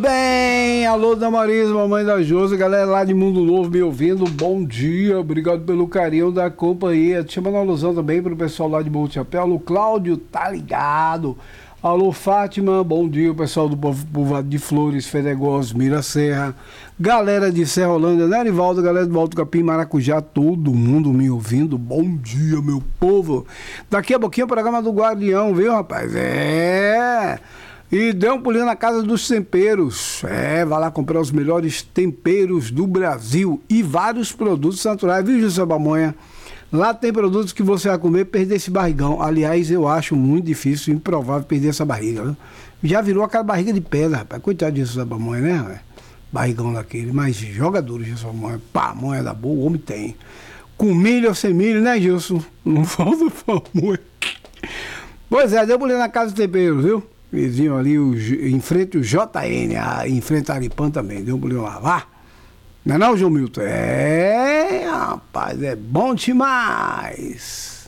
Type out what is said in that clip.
Bem, alô da Marisa, mamãe da Josi, galera lá de Mundo Novo me ouvindo, bom dia, obrigado pelo carinho da companhia. Te chamando a alusão também pro pessoal lá de Monte Chapéu, alô Cláudio, tá ligado? Alô Fátima, bom dia, o pessoal do Povoado de Flores, Fedegós, Mira Serra, galera de Serra Holândia, né, Arivaldo, galera do Alto Capim, Maracujá, todo mundo me ouvindo, bom dia, meu povo. Daqui a pouquinho o programa do Guardião, viu, rapaz? E dê um pulinho na Casa dos Temperos. Vai lá comprar os melhores temperos do Brasil e vários produtos naturais, viu, José Bamonha? Lá tem produtos que você vai comer e perder esse barrigão. Aliás, eu acho muito difícil, improvável perder essa barriga, viu? Já virou aquela barriga de pedra, rapaz. Coitado de José Bamonha, né, rapaz? Barrigão daquele. Mas jogadores, José Bamonha. Pamonha da boa, o homem tem. Com milho ou sem milho, né, Gilson? Não falta pamonha. Pois é, dê um pulinho na Casa dos Temperos, viu? Vizinho ali, em frente o JN, em frente a Aripan também, deu um pulinho lá, vá. Não é não, João Milton? Rapaz, é bom demais.